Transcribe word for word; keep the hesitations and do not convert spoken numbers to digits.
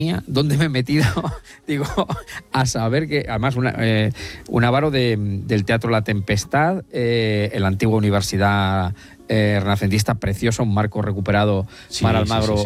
¿Dónde me he metido? Digo, a saber que, además, una, eh, un avaro de, del Teatro La Tempestad, eh, en la antigua universidad eh, renacentista, preciosa, un marco recuperado, Sí, Mar sí, Almagro. sí, sí.